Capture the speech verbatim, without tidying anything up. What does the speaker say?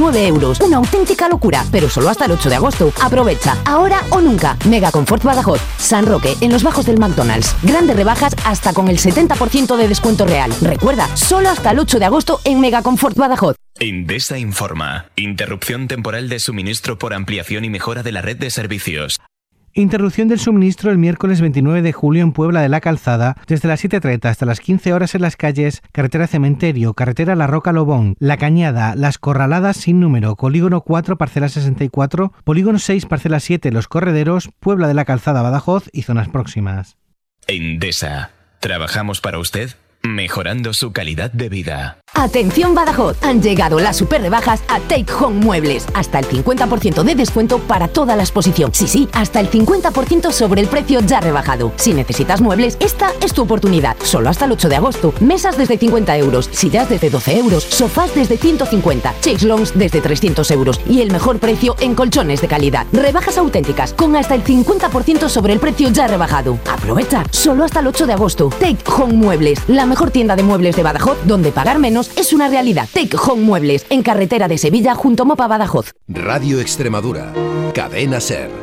veintinueve euros. Una auténtica locura, pero solo hasta el ocho de agosto. Aprovecha, ahora o nunca. Mega Confort Badajoz, San Roque, en los bajos del McDonald's. Grandes rebajas hasta con el setenta por ciento de descuento real. Recuerda, solo hasta el ocho de agosto en Mega Confort Badajoz. Endesa informa. Interrupción temporal de suministro por ampliación y mejora de la red de servicios. Interrupción del suministro el miércoles veintinueve de julio en Puebla de la Calzada, desde las siete treinta hasta las quince horas en las calles Carretera Cementerio, Carretera La Roca Lobón, La Cañada, Las Corraladas sin número, Polígono cuatro, Parcela sesenta y cuatro, Polígono seis, Parcela siete, Los Correderos, Puebla de la Calzada, Badajoz y zonas próximas. Endesa. Trabajamos para usted, mejorando su calidad de vida. Atención Badajoz, han llegado las super rebajas a Take Home Muebles. Hasta el cincuenta por ciento de descuento para toda la exposición. Sí, sí, hasta el cincuenta por ciento sobre el precio ya rebajado. Si necesitas muebles, esta es tu oportunidad. Solo hasta el ocho de agosto. Mesas desde cincuenta euros, sillas desde doce euros, sofás desde ciento cincuenta, chaiselongs desde trescientos euros y el mejor precio en colchones de calidad. Rebajas auténticas con hasta el cincuenta por ciento sobre el precio ya rebajado. Aprovecha, solo hasta el ocho de agosto. Take Home Muebles, la mejor tienda de muebles de Badajoz, donde pagar menos es una realidad. Take Home Muebles, en carretera de Sevilla junto a Mopa Badajoz. Radio Extremadura, Cadena Ser.